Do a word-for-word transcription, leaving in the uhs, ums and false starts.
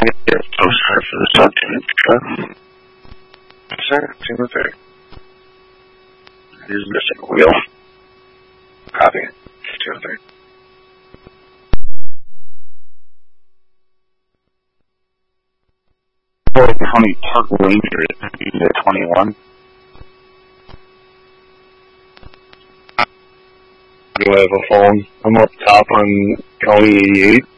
I'm so sorry for the subject. Sir, two and three. He's missing a wheel. Copy. Two and three. Ford County Park Ranger is twenty-one. Do I have a phone? I'm up top on County eighty-eight.